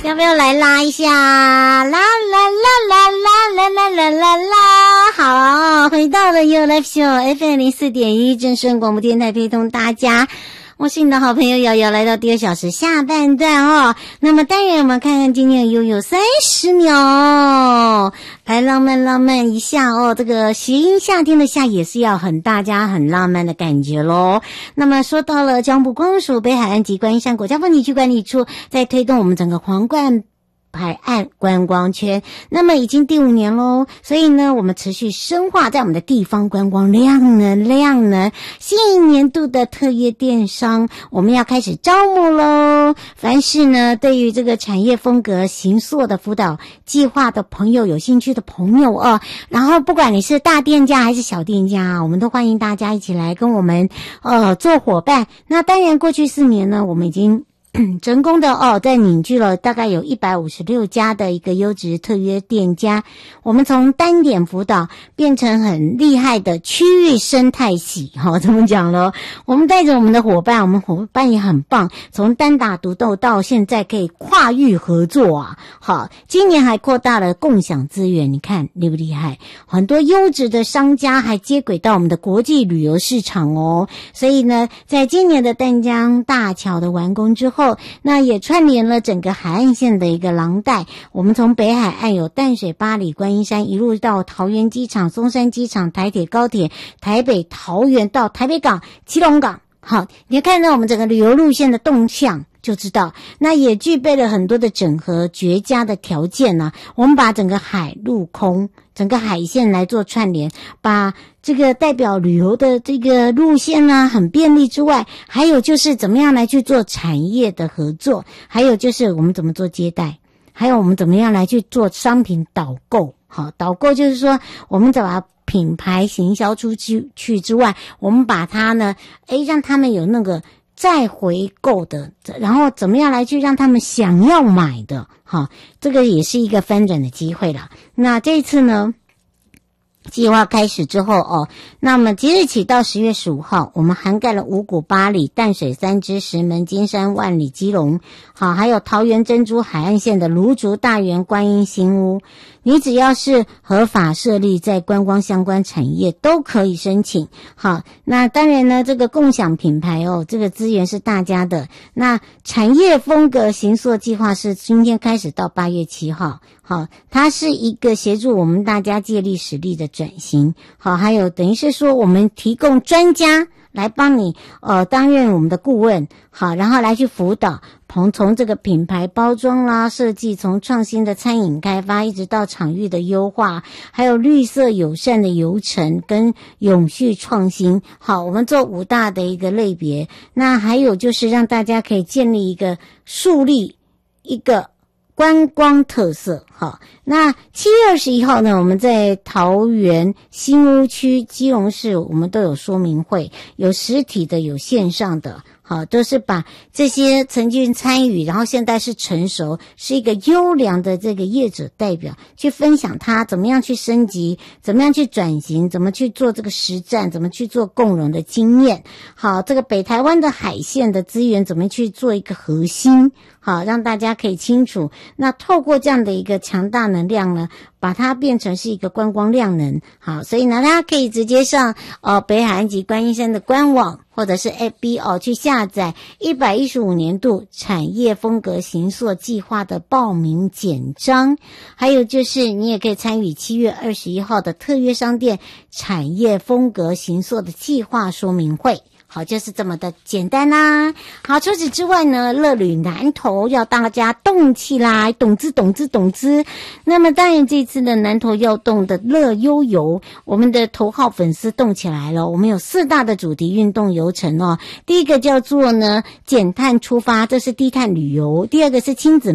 要不要来拉一下？啦啦啦啦啦啦啦啦啦！好，回到了 You Life Show FM04.1 正声广播电台，陪同大家。我是你的好朋友瑶瑶，来到第2小时下半段哦。那么当然我们看看今天的悠悠30秒，来浪漫一下哦。这个谐音夏天的夏也是要大家很浪漫的感觉咯。那么说到了交通部公路署北海岸及观音山国家风景区管理处在推动我们整个皇冠海岸观光圈，那么已经第5年咯，所以呢我们持续深化在我们的地方观光量能新一年度的特约电商我们要开始招募咯。凡是呢对于这个产业风格形塑的辅导计划的朋友，有兴趣的朋友哦，然后不管你是大店家还是小店家，我们都欢迎大家一起来跟我们做伙伴。那当然过去4年呢，我们已经成功的在凝聚了大概有156家的一个优质特约店家，我们从单点辅导变成很厉害的区域生态系，怎么讲呢？我们带着我们的伙伴，我们伙伴也很棒，从单打独斗到现在可以跨域合作啊。好，今年还扩大了共享资源，你看厉不厉害？很多优质的商家还接轨到我们的国际旅游市场哦。所以呢，在今年的淡江大桥的完工之后，那也串联了整个海岸线的一个廊带，我们从北海岸有淡水、八里、观音山，一路到桃园机场、松山机场、台铁、高铁、台北、桃园到台北港、基隆港。好，你看到我们整个旅游路线的动向就知道，那也具备了很多的整合绝佳的条件呢。我们把整个海陆空整个海线来做串联，把这个代表旅游的这个路线呢很便利之外，还有就是怎么样来去做产业的合作，还有就是我们怎么做接待，还有我们怎么样来去做商品导购。好，导购就是说我们把品牌行销出去之外，我们把它呢让他们有那个再回购的，然后怎么样来去让他们想要买的。好，这个也是一个翻转的机会啦。那这一次呢计划开始之后那么即日起到10月15号，我们涵盖了五股、八里、淡水、三芝、石门、金山、万里、基隆，好，还有桃园珍珠海岸线的芦竹、大园、观音、新屋。你只要是合法设立在观光相关产业都可以申请。好，那当然呢，这个共享品牌这个资源是大家的。那产业风格形塑计划是今天开始到8月7号。好，它是一个协助我们大家借力使力的转型。好，还有等于是说我们提供专家来帮你担任我们的顾问，好，然后来去辅导从这个品牌包装啦、设计，从创新的餐饮开发一直到场域的优化，还有绿色友善的游程跟永续创新。好，我们做5大的一个类别。那还有就是让大家可以建立树立一个观光特色。好，那7月21号呢，我们在桃园新屋区、基隆市我们都有说明会，有实体的有线上的。好，都是把这些曾经参与，然后现在是成熟，是一个优良的这个业者代表去分享他怎么样去升级，怎么样去转型，怎么去做这个实战，怎么去做共融的经验。好，这个北台湾的海线的资源怎么去做一个核心，好，让大家可以清楚。那透过这样的一个强大能量呢，把它变成是一个观光量能。好，所以呢大家可以直接上北海岸及观音山的官网或者是 FB 去下载115年度产业风格形塑计划的报名简章。还有就是你也可以参与7月21号的特约商店产业风格形塑的计划说明会。好，就是这么的简单啦。好，除此之外呢，乐旅南投要大家动起来，动资。那么当然这次的南投要动的乐悠游，我们的头号粉丝动起来了。我们有4大的主题运动游程第一个叫做呢减碳出发，这是低碳旅游；第二个是亲子